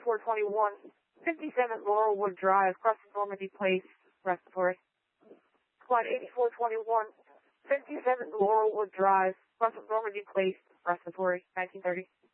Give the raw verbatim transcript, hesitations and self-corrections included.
eighty-four twenty-one, fifty-seven Laurelwood Drive, Crescent Normandy Place, respiratory. Squad eighty-four twenty-one, fifty-seven Laurelwood Drive, Crescent Normandy Place, respiratory, nineteen thirty.